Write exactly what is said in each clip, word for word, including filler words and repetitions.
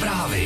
Zprávy.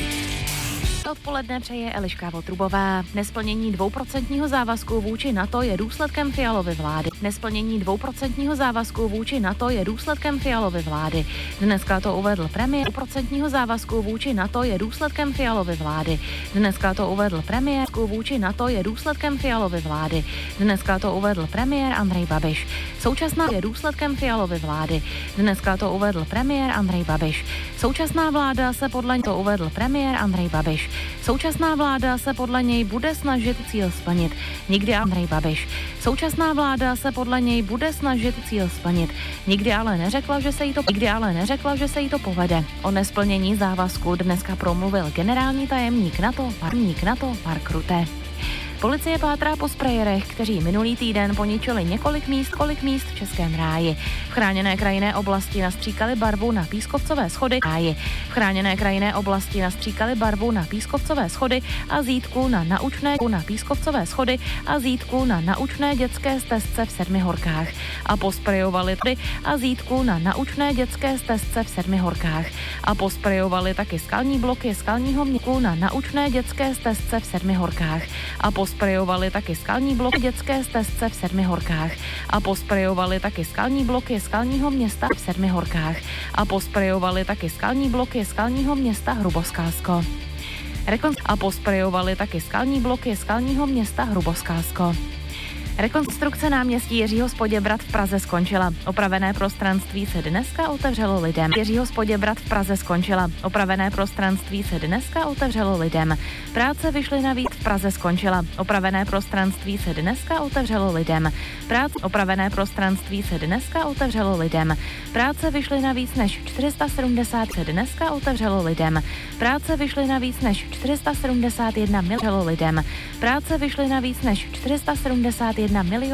Odpoledne přeje Eliška Votrubová. Nesplnění dvouprocentního závazku vůči NATO je důsledkem Fialovy vlády. Nesplnění dvouprocentního závazku vůči NATO je důsledkem Fialovy vlády. Dneska to uvedl premiér. Dvouprocentního závazku vůči NATO je důsledkem Fialovy vlády. Dneska to uvedl premiér. Vůči NATO je důsledkem Fialovy vlády. Dneska to uvedl premiér Andrej Babiš. Současná je důsledkem Fialovy vlády. Dneska to uvedl premiér Andrej Babiš. Současná vláda se podle to uvedl premiér Andrej Babiš. Současná vláda se podle něj bude snažit cíl splnit. Nikdy Andrej Babiš. Současná vláda se podle něj bude snažit cíl splnit. Nikdy ale neřekla, že se jí to nikdy ale neřekla, že se jí to povede. O nesplnění závazku dneska promluvil generální tajemník NATO, parník NATO Mark Rutte. Policie pátrá po sprayerech, kteří minulý týden poničili několik míst, kolik míst v Českém ráji. V chráněné krajinné oblasti nastříkali barvu na pískovcové schody ráji. V chráněné krajinné oblasti nastříkali barvu na pískovcové schody a zítku na naučné na pískovcové schody a zítku na naučné dětské stezce v Sedmihorkách. A posprejovali a zítku na naučné dětské stezce v Sedmihorkách. A posprejovali taky skalní bloky skalního měku na naučné dětské stezce v Sedmihorkách. A posprejovali taky skalní blok dětské stezce v Sedmihorkách. A posprejovali taky skalní bloky skalního města v Sedmihorkách. A posprejovali taky skalní bloky skalního města Hruboskalsko. Rekon- a posprejovali taky skalní bloky skalního města Hruboskalsko. Rekonstrukce náměstí Jiřího z Poděbrad v Praze skončila. Opravené prostranství se dneska otevřelo lidem. Jiřího z Poděbrad v Praze skončila. Opravené prostranství se dneska otevřelo lidem. Práce vyšly navíc v Praze skončila. Opravené prostranství se dneska otevřelo lidem. Práce opravené prostranství se dneska otevřelo lidem. Práce vyšly navíc než čtyři sta sedmdesát se dneska otevřelo lidem. Práce vyšly navíc než čtyři sta sedmdesát jedna milionů lidem. Práce vyšly navíc než čtyři sta sedmdesát jedna milionů